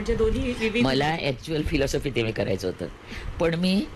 म्हणजे दोन्ही विविध. मला ॲक्च्युअल फिलॉसॉफी ते मी करायचं होतं, पण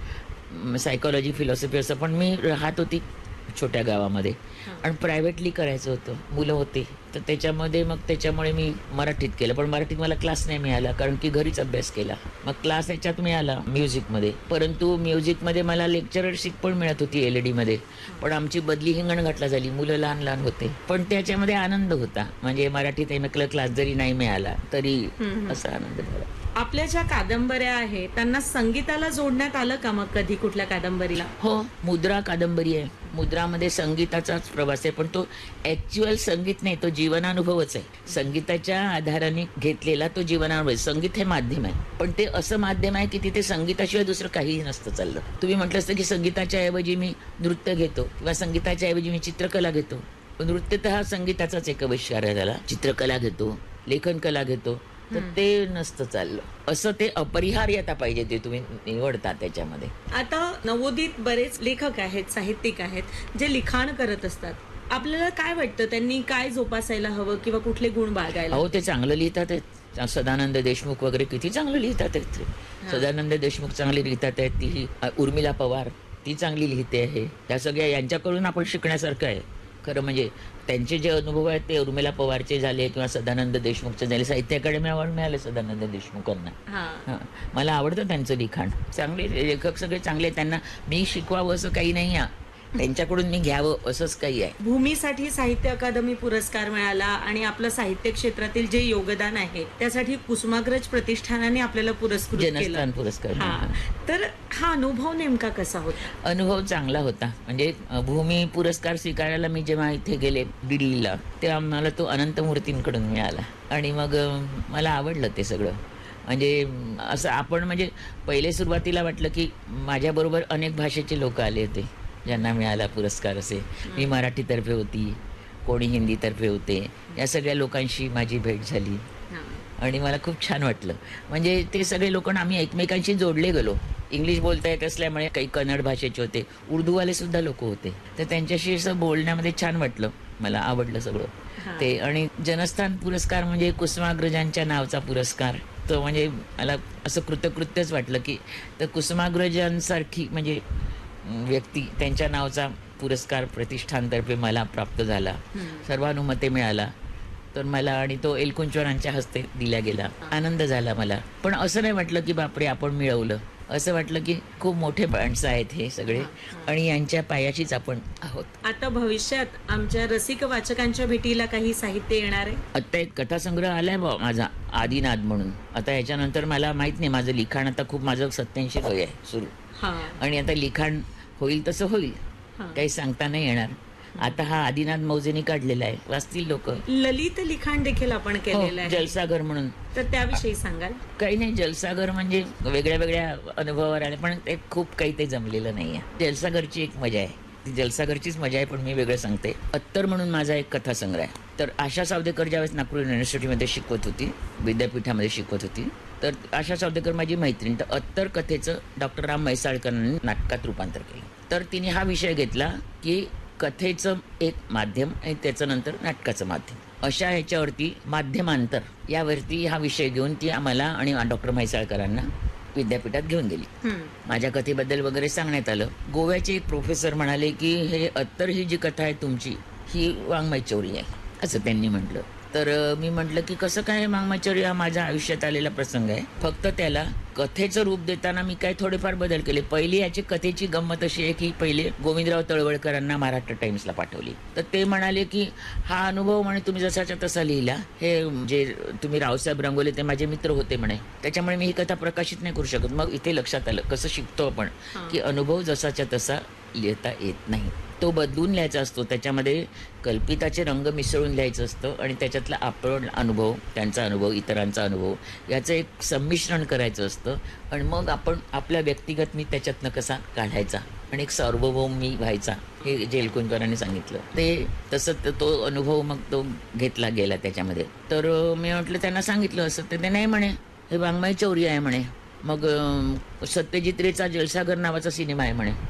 मी सायकॉलॉजी फिलॉसॉफी असं, पण मी राहत होती छोट्या गावामध्ये हां. आणि प्रायव्हेटली करायचं होतं, मुलं होते, तर त्याच्यामुळे मी मराठीत केलं. पण मराठीत मला क्लास नाही मिळाला, कारण की घरीच अभ्यास केला. मग क्लास याच्यात मिळाला म्युझिकमध्ये, परंतु म्युझिकमध्ये मला लेक्चररशिप पण मिळत होती LAD मध्ये. पण आमची बदली हिंगणघाटला झाली, मुलं लहान लहान होते, पण त्याच्यामध्ये आनंद होता. म्हणजे मराठीत MA क्लास जरी नाही मिळाला तरी असा आनंद झाला. आपल्या ज्या कादंबऱ्या आहेत त्यांना संगीताला जोडण्यात आलं का मग कधी कुठल्या कादंबरीला? हो, मुद्रा कादंबरी आहे. मुद्रामध्ये संगीताचाच प्रवास आहे, पण तो ॲक्च्युअल संगीत नाही, तो जीवनानुभवच आहे. संगीताच्या आधाराने घेतलेला तो जीवनानुभव आहे. संगीत हे माध्यम आहे, पण ते असं माध्यम आहे की तिथे संगीताशिवाय दुसरं काहीही नसतं चाललं. तुम्ही म्हटलं असतं की संगीताच्या ऐवजी मी नृत्य घेतो किंवा संगीताच्या ऐवजी मी चित्रकला घेतो. पण नृत्य तर हा संगीताचाच एक आविष्कार आहे. त्याला चित्रकला घेतो, लेखन कला घेतो, तर ते नसतं चाललं. असं ते अपरिहार्यता पाहिजे, ते तुम्ही निवडता त्याच्यामध्ये. आता नवोदित बरेच लेखक आहेत, साहित्यिक आहेत जे लिखाण करत असतात. आपल्याला काय वाटतं त्यांनी काय जोपासायला हवं किंवा कुठले गुण बाळगायला? अहो, ते चांगलं लिहितात आहेत. सदानंद देशमुख वगैरे किती चांगलं लिहितात आहेत ते. सदानंद देशमुख चांगले लिहितात आहेत. ती उर्मिला पवार ती चांगली लिहिते आहे. त्या सगळ्या यांच्याकडून आपण शिकण्यासारखं आहे खरं. म्हणजे त्यांचे जे अनुभव आहेत ते उर्मिला पवारचे झाले किंवा सदानंद देशमुखचे झाले. साहित्य अकादमी अवॉर्ड मिळाले सदानंद देशमुखांना. हां, मला आवडतं त्यांचं लिखाण. चांगले लेखक सगळे चांगले. त्यांना मी शिकवावं असं काही नाही आहे, त्यांच्याकडून मी घ्यावं असंच काही आहे. भूमीसाठी साहित्य अकादमी पुरस्कार मिळाला आणि आपलं साहित्य क्षेत्रातील जे योगदान आहे त्यासाठी कुसुमाग्रज प्रतिष्ठानाने आपल्याला पुरस्कृत केलं. जनस्थान पुरस्कार. तर हा अनुभव नेमका कसा होता? अनुभव चांगला होता. म्हणजे भूमी पुरस्कार स्वीकारायला मी जेव्हा इथे गेले दिल्लीला, तेव्हा मला तो अनंत मूर्तींकडून मिळाला आणि मग मला आवडलं ते सगळं. म्हणजे असं आपण म्हणजे पहिले सुरुवातीला वाटलं की माझ्याबरोबर अनेक भाषेचे लोक आले होते ज्यांना मिळाला पुरस्कार. असे मी मराठीतर्फे होती, कोणी हिंदीतर्फे होते. या सगळ्या लोकांशी माझी भेट झाली आणि मला खूप छान वाटलं. म्हणजे ते सगळे लोक आम्ही एकमेकांशी जोडले गेलो. इंग्लिश बोलता येत असल्यामुळे काही कन्नड भाषेचे होते, उर्दूवाले सुद्धा लोक होते, तर त्यांच्याशी असं बोलण्यामध्ये छान वाटलं. मला आवडलं सगळं ते. आणि जनस्थान पुरस्कार म्हणजे कुसुमाग्रजांच्या नावचा पुरस्कार. तो म्हणजे मला असं कृतकृत्यच वाटलं की तर कुसुमाग्रजांसारखी म्हणजे व्यक्ती, त्यांच्या नावचा पुरस्कार प्रतिष्ठानतर्फे मला प्राप्त झाला, सर्वानुमते मिळाला. तर मला आणि तो एलकुंचवारांच्या हस्ते दिला गेला. आनंद झाला मला. पण असं नाही वाटलं की बापरे आपण मिळवलं. असं वाटलं की खूप मोठे माणसं आहेत हे सगळे आणि यांच्या पायाशीच आपण आहोत. आता भविष्यात आमच्या रसिक वाचकांच्या भेटीला काही साहित्य येणार आहे? आता एक कथासंग्रह आलाय माझा, आदिनाद म्हणून. आता याच्यानंतर मला माहित नाही, माझं लिखाण आता खूप, माझं 87 वय आहे सुरू, आणि आता लिखाण होईल तसं होईल, काही सांगता नाही येणार. आता हा आदिनाथ मौजेनी काढलेला आहे, वाचतील लोक. ललित लिखाण देखील आपण केलेलं आहे, जलसागर म्हणून. तर त्याविषयी सांगाल? काही नाही, जलसागर म्हणजे वेगळ्या वेगळ्या अनुभवावर आले, पण ते खूप काही ते जमलेलं नाही आहे. जलसागरची एक मजा आहे, ती जलसागरचीच मजा आहे, पण मी वेगळं सांगते. अत्तर म्हणून माझा एक कथासंग्रह आहे. तर आशा सावदेकर ज्यावेळेस नागपूर युनिव्हर्सिटीमध्ये शिकवत होती, विद्यापीठामध्ये शिकवत होती, तर आशा सावदेकर माझी मैत्रीण. तर अत्तर कथेचं डॉक्टर राम म्हैसाळकरांनी नाटकात रूपांतर केलं. तर तिने हा विषय घेतला की कथेचं एक माध्यम आणि त्याचं नंतर नाटकाचं माध्यम, अशा ह्याच्यावरती माध्यमांतर यावरती हा विषय घेऊन ती आम्हाला आणि डॉक्टर म्हैसाळकरांना विद्यापीठात घेऊन गेली. माझ्या कथेबद्दल वगैरे सांगण्यात आलं. गोव्याचे एक प्रोफेसर म्हणाले की हे अत्तर ही जी कथा आहे तुमची, ही वाङ्मयचौर्य आहे, असं त्यांनी म्हटलं. तर मी म्हटलं की कसं काय, वाङ्मयचौर्य हा माझ्या आयुष्यात आलेला प्रसंग आहे, फक्त त्याला कथेचं रूप देताना मी काय थोडेफार बदल केले. पहिली याची कथेची गंमत अशी आहे की पहिले गोविंदराव तळवळकरांना महाराष्ट्र टाइम्सला पाठवली, तर ते म्हणाले की हा अनुभव म्हणे तुम्ही जसाच्या तसा लिहिला, हे जे तुम्ही रावसाहेब रंगोले ते माझे मित्र होते म्हणे, त्याच्यामुळे मी ही कथा प्रकाशित नाही करू शकत. मग इथे लक्षात आलं कसं शिकतो आपण की अनुभव जसाच्या तसा लिहिता येत नाही, तो बदलून लिहायचा असतो, त्याच्यामध्ये कल्पिताचे रंग मिसळून लिहायचं असतं आणि त्याच्यातला आपण अनुभव, त्यांचा अनुभव, इतरांचा अनुभव याचं एक संमिश्रण करायचं असतं आणि मग आपण आपल्या व्यक्तिगत मी त्याच्यातनं कसा काढायचा आणि एक सार्वभौम मी व्हायचा, हे जेलकुंजकरांनी सांगितलं. ते तसं तो अनुभव मग तो घेतला गेला त्याच्यामध्ये. तर मी म्हटलं त्यांना सांगितलं असं, तर ते नाही म्हणे हे वाङ्मयचौर्य आहे म्हणे. मग सत्यजित रेचा जलसागर नावाचा सिनेमा आहे म्हणे,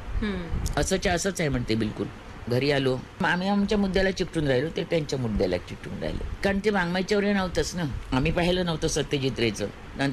असंच आहे म्हणते. बिलकुल घरी आलो, आम्ही आमच्या मुद्द्याला चिकटून राहिलो, ते त्यांच्या मुद्द्याला चिकटून राहिले, कारण ते वाङ्मयचौर्य नव्हतंच ना, आम्ही पाहिलं नव्हतं सत्यजित रेचं.